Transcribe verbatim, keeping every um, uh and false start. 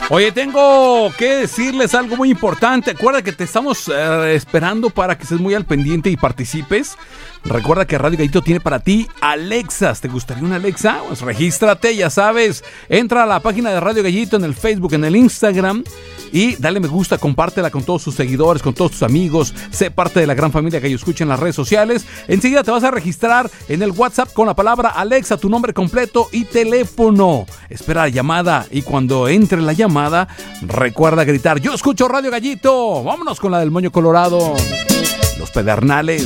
Oye, tengo que decirles algo muy importante. Acuerda que te estamos eh, esperando para que estés muy al pendiente y participes. Recuerda que Radio Gallito tiene para ti Alexas. ¿Te gustaría una Alexa? Pues regístrate, ya sabes. Entra a la página de Radio Gallito en el Facebook, en el Instagram y dale me gusta, compártela con todos tus seguidores, con todos tus amigos. Sé parte de la gran familia que yo escucho en las redes sociales. Enseguida te vas a registrar en el WhatsApp con la palabra Alexa, tu nombre completo y teléfono. Espera la llamada y cuando entre la llamada, recuerda gritar: yo escucho Radio Gallito. Vámonos con la del Moño Colorado. Los Pedernales.